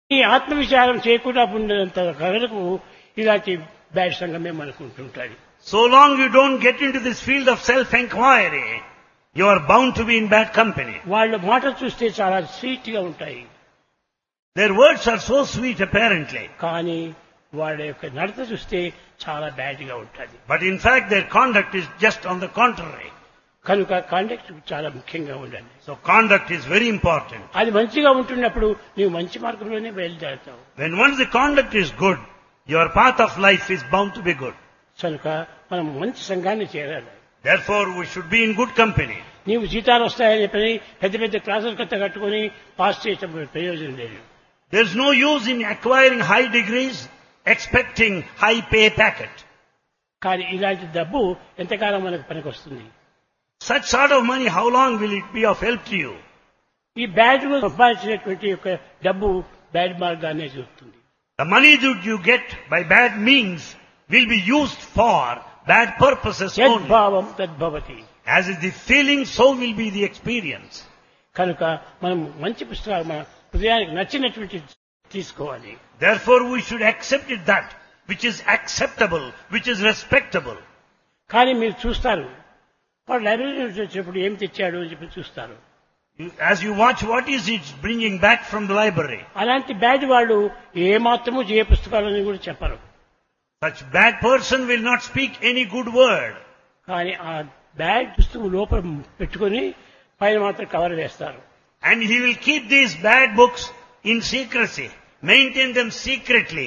ఈ ఆత్మవిచారం చేయకుండా ఉండేంత వరకు ఇలాంటి బ్యాడ్ సంఘమే మనకు ఉంటుంటాయి. So long you don't get into this field of self-inquiry, you are bound to be in bad company. వాళ్ళ మాటలు చూస్తే చాలా స్వీట్ గా ఉంటాయి, Their words are so sweet apparently, కానీ వాళ్ళ యొక్క నడత చూస్తే చాలా బ్యాడ్ గా ఉంటుంది. but in fact their conduct is just on the contrary. కనుక కాండక్ట్ చాలా ముఖ్యంగా ఉండాలి. So conduct is very important. అది మంచిగా ఉంటున్నప్పుడు నీవు మంచి మార్గంలోనే బయలుదేరుతావు. When once the conduct is good, your path of life is bound to be good. కనుక మనం మంచి సంఘాన్ని చేరాలి. Therefore we should be in good company. నీవు జీతాలు వస్తాయని చెప్పి పెద్ద పెద్ద క్లాసులు కొత్త కట్టుకుని పాస్ చేయటం ప్రయోజనం లేదు. There is no use in acquiring high degrees, expecting high pay packet. కానీ ఇలాంటి డబ్బు ఎంతకాలం మనకు పనికొస్తుంది? Such sort of money, how long will it be of help to you? ఈ బ్యాడ్ గా సంపాదించినటువంటి యొక్క డబ్బు బ్యాడ్ మార్గాన్ని చూస్తుంది. The money that you get by bad means will be used for bad purposes only. యద్భావం తద్భవతి. As is the feeling, so will be the experience. కనుక మనం మంచి పుస్తకాలు మన హృదయానికి నచ్చినటువంటి తీసుకోవాలి. Therefore we should accept it that which is acceptable, which is respectable. కానీ మీరు చూస్తారు, వాడు లైబ్రరీ నుంచి వచ్చినప్పుడు ఏం తెచ్చాడు అని చెప్పి చూస్తారు. As you watch, what is it bringing back from the library? అలాంటి బ్యాడ్ వాళ్ళు ఏ మాత్రము ఏ పుస్తకాలని కూడా చెప్పరు. Such bad person will not speak any good word. కానీ ఆ బ్యాడ్ పుస్తకం లోపల పెట్టుకొని పైన మాత్రం కవర్ వేస్తారు. And he will keep these bad books in secrecy, maintain them secretly.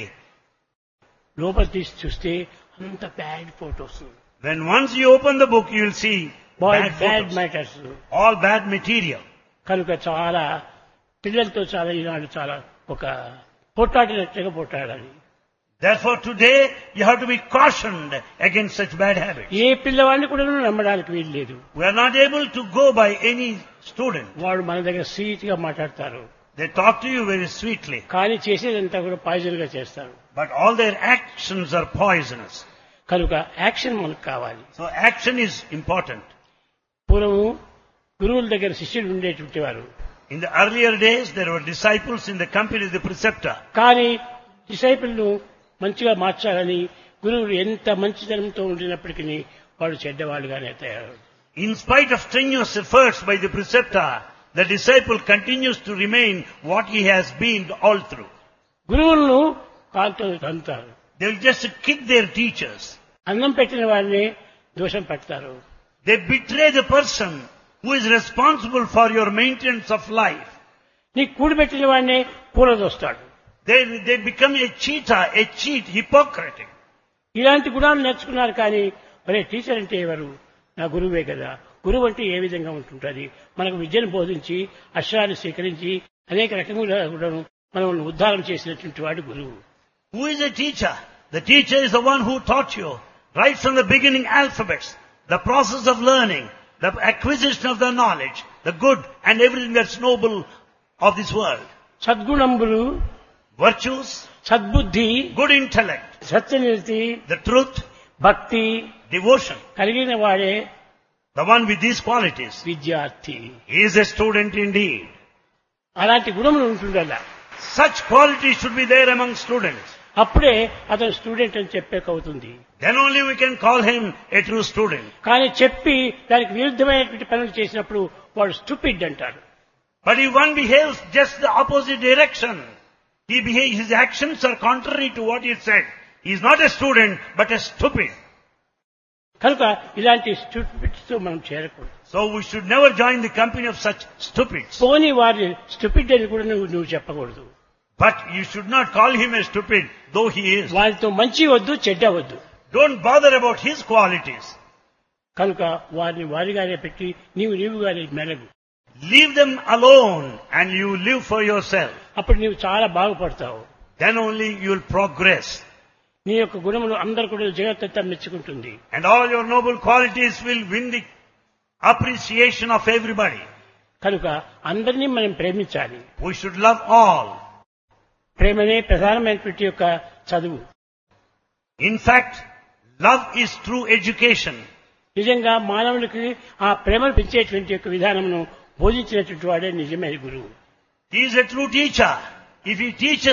లోపల తీసి చూస్తే అంత bad photos, When once you open the book, you will see bad bad photos, matters. all bad material. కనుక చాలా పిల్లలతో చాలా ఈనాడు చాలా ఒక పోట్లాడినట్టుగా పోట్లాడాలి. Therefore today you have to be cautioned against such bad habits. ఏ పిల్లవాడిని కూడా నమ్మడానికి వీలు లేదు. We are not able to go by any student. వాడు మన దగ్గర స్వీట్ గా మాట్లాడతారు, They talk to you very sweetly, కానీ చేసేదంతా కూడా పాయిజన్ గా చేస్తారు. but all their actions are poisonous. కనుక యాక్షన్ మనకు కావాలి. So action is important. పూర్వము గురువుల దగ్గర శిష్యులు ఉండేటువంటి వారు, In the earlier days there were disciples in the company of the preceptor. కానీ డిసైపుల్ను మంచిగా మార్చాలని గురువులు ఎంత మంచితనంతో ఉండినప్పటికీ వాడు చెడ్డవాళ్ళుగానే తయారు. In spite of strenuous efforts by the preceptor, the disciple continues to remain what he has been all through. గురువులను కాలుతో తంతారు, They will just kick their teachers. అన్నం పెట్టిన వారిని దోషం పెడతారు. They betray the person who is responsible for your maintenance of life. నీ కూడి పెట్టిన వాడిని కూలదోస్తాడు. They become a cheater, a cheat, hypocrite. ఇలాంటి గుణాలు నేర్చుకున్నారు. కానీ మరే టీచర్ అంటే ఎవరు? నా గురువే కదా. గురువు అంటే ఏ విధంగా ఉంటుంటుంది? మనకు విద్యను బోధించి అక్షరాలు స్వీకరించి అనేక రకములుగా మనం ఉద్ధారం చేసినటువంటి వాడు గురువు. Who is a teacher? The teacher is the one who taught you right from the beginning alphabets, the process of learning, the acquisition of the knowledge, the good and everything that's noble of this world. సద్గుణంబులు, Virtues, సద్బుద్ధి, good intellect, సత్యనిరతి, the truth, భక్తి devotion. కలిగిన వాడే The one with these qualities, విద్యార్థి. he is a student indeed. అలాంటి గుణములు ఉంటుండల్లా. Such qualities should be there among students. అప్పుడే అతను student అని చెప్పేకవుతుంది. Then only we can call him a true student. కానీ చెప్పి దానికి విరుద్ధమైనటువంటి పనులు చేసినప్పుడు వాడు స్టూపిడ్ అంటాడు. But if one behaves just the opposite direction, his actions are contrary to what he said. He is not a student, but a stupid. కనుక ఇలాంటి stupids తో మనం చేరకూడదు. So we should never join the company of such stupids. పోనీ వారిని stupid అని కూడా నువ్వు చెప్పకూడదు. But you should not call him a stupid, though he is. వారితో మంచి వద్దు, చెడ్డ వద్దు. Don't bother about his qualities. కనుక వారిని వారిగానే పెట్టి నీవుగానే మెలగు. Leave them alone and you live for yourself. అప్పుడు నీవు చాలా బాగుపడతావు. Then only you will progress. నీ యొక్క గుణములు అందరూ కూడా జగత్తంతా మెచ్చుకుంటుంది. And all your noble qualities will win the appreciation of everybody. కనుక అందరినీ మనం ప్రేమించాలి. We should love all. ప్రేమనే ప్రధానమైనటువంటి యొక్క చదువు. In fact, love is true education. నిజంగా మానవులకి ఆ ప్రేమను పెంచేటువంటి యొక్క విధానమును బోధించినటువంటి వాడే నిజమైన గురువు. He is a true teacher. If he teaches